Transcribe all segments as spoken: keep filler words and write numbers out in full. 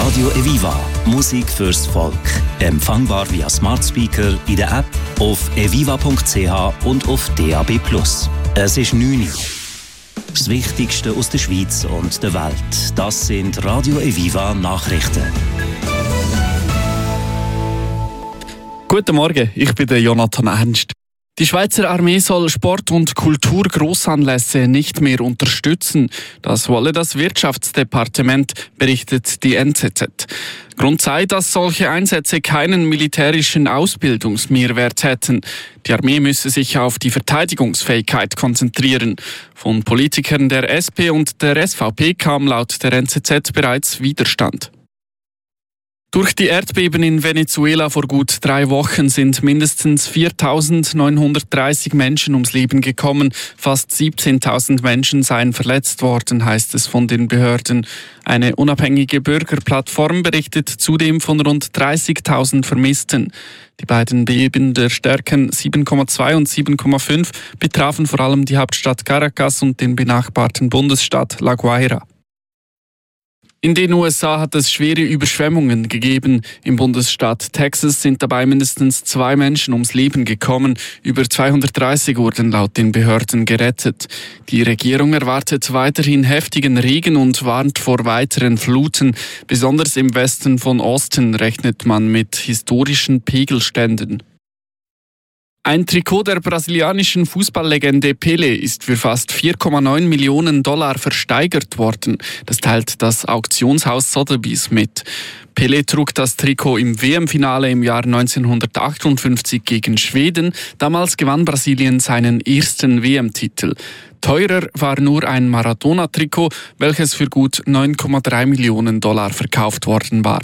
Radio Eviva. Musik fürs Volk. Empfangbar via Smart Speaker, in der App, auf eviva punkt c h und auf D A B plus. Es ist neun Uhr. Das Wichtigste aus der Schweiz und der Welt. Das sind Radio Eviva Nachrichten. Guten Morgen, ich bin der Jonathan Ernst. Die Schweizer Armee soll Sport- und Kulturgrossanlässe nicht mehr unterstützen. Das wolle das Wirtschaftsdepartement, berichtet die N Z Z. Grund sei, dass solche Einsätze keinen militärischen Ausbildungsmehrwert hätten. Die Armee müsse sich auf die Verteidigungsfähigkeit konzentrieren. Von Politikern der S P und der S V P kam laut der N Z Z bereits Widerstand. Durch die Erdbeben in Venezuela vor gut drei Wochen sind mindestens viertausendneunhundertdreißig Menschen ums Leben gekommen. Fast siebzehntausend Menschen seien verletzt worden, heißt es von den Behörden. Eine unabhängige Bürgerplattform berichtet zudem von rund dreißigtausend Vermissten. Die beiden Beben der Stärken sieben Komma zwei und sieben Komma fünf betrafen vor allem die Hauptstadt Caracas und den benachbarten Bundesstaat La Guaira. In den U S A hat es schwere Überschwemmungen gegeben. Im Bundesstaat Texas sind dabei mindestens zwei Menschen ums Leben gekommen. Über zweihundertdreißig wurden laut den Behörden gerettet. Die Regierung erwartet weiterhin heftigen Regen und warnt vor weiteren Fluten. Besonders im Westen von Austin rechnet man mit historischen Pegelständen. Ein Trikot der brasilianischen Fußballlegende Pelé ist für fast vier Komma neun Millionen Dollar versteigert worden. Das teilt das Auktionshaus Sotheby's mit. Pelé trug das Trikot im W M-Finale im Jahr neunzehnhundertachtundfünfzig gegen Schweden. Damals gewann Brasilien seinen ersten W M-Titel. Teurer war nur ein Maradona-Trikot, welches für gut neun Komma drei Millionen Dollar verkauft worden war.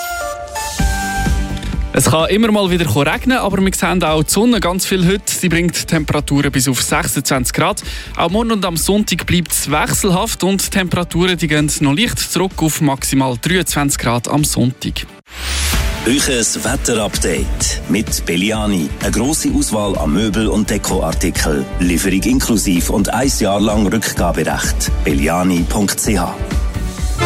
Es kann immer mal wieder regnen, aber wir sehen auch die Sonne ganz viel heute. Sie bringt Temperaturen bis auf sechsundzwanzig Grad. Auch morgen und am Sonntag bleibt es wechselhaft und die Temperaturen die gehen noch leicht zurück auf maximal dreiundzwanzig Grad am Sonntag. Euches Wetterupdate mit Belliani. Eine grosse Auswahl an Möbel- und Dekoartikeln. Lieferung inklusiv und ein Jahr lang Rückgaberecht. belliani punkt c h